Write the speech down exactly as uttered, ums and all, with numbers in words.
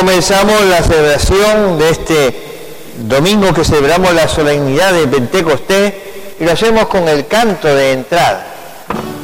comenzamos la celebración de este domingo que celebramos la solemnidad de Pentecostés y lo hacemos con el canto de entrada.